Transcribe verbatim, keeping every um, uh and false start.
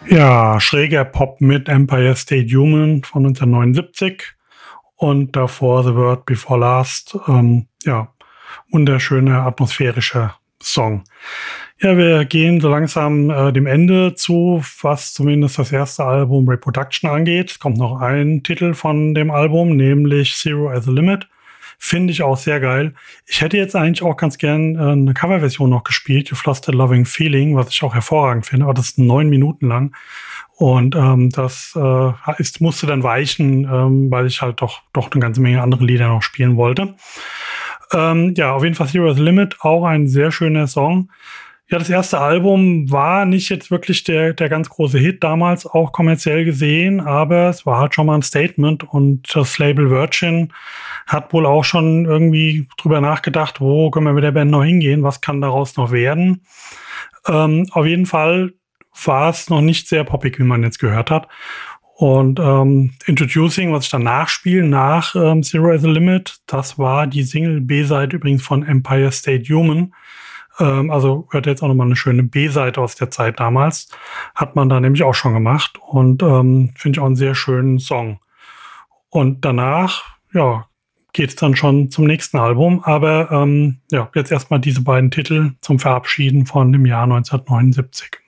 Ja, schräger Pop mit Empire State Human von neunzehnhundertneunundsiebzig und davor The Word Before Last. Ähm, ja, wunderschöner, atmosphärischer Song. Ja, wir gehen so langsam äh, dem Ende zu, was zumindest das erste Album Reproduction angeht. Es kommt noch ein Titel von dem Album, nämlich Zero as a Limit. Finde ich auch sehr geil. Ich hätte jetzt eigentlich auch ganz gern äh, eine Coverversion noch gespielt, You've Lost a Loving Feeling, was ich auch hervorragend finde, aber das ist neun Minuten lang. Und ähm, das äh, ist, musste dann weichen, ähm, weil ich halt doch, doch eine ganze Menge andere Lieder noch spielen wollte. Ähm, ja, auf jeden Fall Zero as a Limit, auch ein sehr schöner Song. Ja, das erste Album war nicht jetzt wirklich der, der ganz große Hit damals, auch kommerziell gesehen, aber es war halt schon mal ein Statement und das Label Virgin hat wohl auch schon irgendwie drüber nachgedacht, wo können wir mit der Band noch hingehen, was kann daraus noch werden. Ähm, auf jeden Fall war es noch nicht sehr poppig, wie man jetzt gehört hat. Und ähm, Introducing, was ich dann nachspiele, nach ähm, Zero as a Limit, das war die Single-B-Seite übrigens von Empire State Human. Ähm, also hört jetzt auch nochmal eine schöne B-Seite aus der Zeit damals. Hat man da nämlich auch schon gemacht und ähm, finde ich auch einen sehr schönen Song. Und danach, ja, geht es dann schon zum nächsten Album. Aber ähm, ja, jetzt erstmal diese beiden Titel zum Verabschieden von dem Jahr neunzehnhundertneunundsiebzig.